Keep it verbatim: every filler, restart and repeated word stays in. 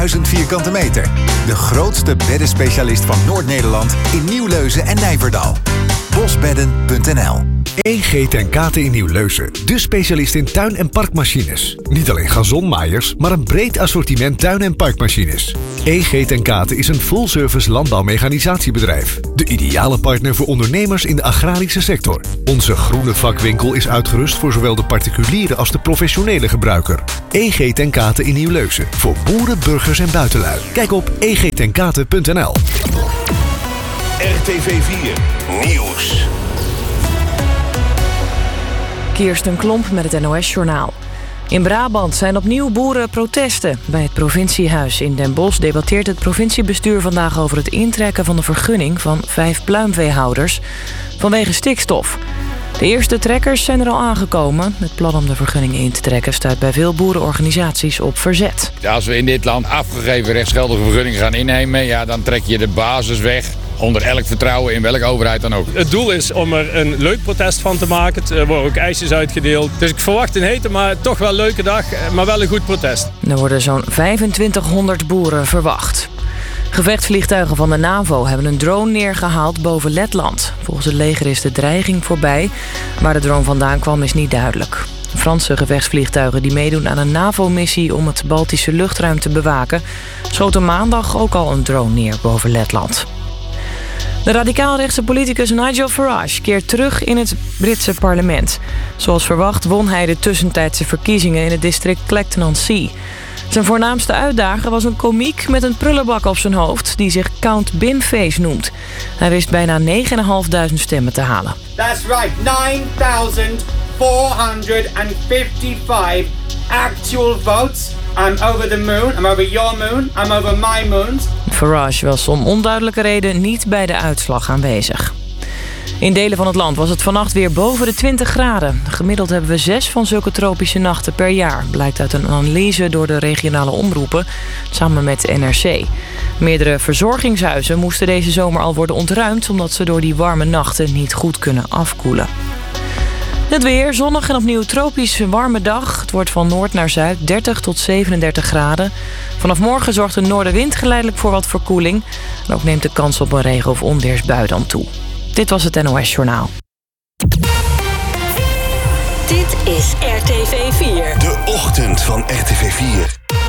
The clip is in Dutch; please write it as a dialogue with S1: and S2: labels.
S1: duizend vierkante meter. De grootste beddenspecialist van Noord-Nederland in Nieuw-Leuzen en Nijverdal. bosbedden punt n l.
S2: E G ten Kate in Nieuw-Leuzen. De specialist in tuin- en parkmachines. Niet alleen gazonmaaiers, maar een breed assortiment tuin- en parkmachines. E G ten Kate is een full-service landbouwmechanisatiebedrijf. De ideale partner voor ondernemers in de agrarische sector. Onze groene vakwinkel is uitgerust voor zowel de particuliere als de professionele gebruiker. E G ten Kate in Nieuw-Leuzen. Voor boeren, burgers en buitenlui. Kijk op e g ten kate punt n l.
S3: R T V vier Nieuws.
S4: Kirsten Klomp met het N O S-journaal. In Brabant zijn opnieuw boerenprotesten. Bij het provinciehuis in Den Bosch debatteert het provinciebestuur vandaag over het intrekken van de vergunning van vijf pluimveehouders vanwege stikstof. De eerste trekkers zijn er al aangekomen. Het plan om de vergunning in te trekken stuit bij veel boerenorganisaties op verzet.
S5: Ja, als we in dit land afgegeven rechtsgeldige vergunningen gaan innemen, ja, dan trek je de basis weg onder elk vertrouwen in welke overheid dan ook.
S6: Het doel is om er een leuk protest van te maken. Er worden ook ijsjes uitgedeeld. Dus ik verwacht een hete, maar toch wel leuke dag, maar wel een goed protest.
S4: Er worden zo'n vijfentwintighonderd boeren verwacht. Gevechtsvliegtuigen van de NAVO hebben een drone neergehaald boven Letland. Volgens het leger is de dreiging voorbij. Waar de drone vandaan kwam is niet duidelijk. Franse gevechtsvliegtuigen die meedoen aan een NAVO-missie om het Baltische luchtruim te bewaken, schoten maandag ook al een drone neer boven Letland. De radicaalrechtse politicus Nigel Farage keert terug in het Britse parlement. Zoals verwacht won hij de tussentijdse verkiezingen in het district Clacton-on-Sea. Zijn voornaamste uitdager was een komiek met een prullenbak op zijn hoofd die zich Count Binface noemt. Hij wist bijna negen duizend vijfhonderd stemmen te halen.
S7: That's right, nine thousand four hundred fifty-five actual votes. I'm over the moon, I'm over your moon, I'm over my moon.
S4: Farage was om onduidelijke reden niet bij de uitslag aanwezig. In delen van het land was het vannacht weer boven de twintig graden. Gemiddeld hebben we zes van zulke tropische nachten per jaar, blijkt uit een analyse door de regionale omroepen samen met N R C. Meerdere verzorgingshuizen moesten deze zomer al worden ontruimd omdat ze door die warme nachten niet goed kunnen afkoelen. Het weer, zonnig en opnieuw tropisch warme dag. Het wordt van noord naar zuid dertig tot zevenendertig graden. Vanaf morgen zorgt de noordenwind geleidelijk voor wat verkoeling. En ook neemt de kans op een regen- of onweersbui dan toe. Dit was het N O S-journaal.
S8: Dit is R T V vier.
S3: De ochtend van R T V vier.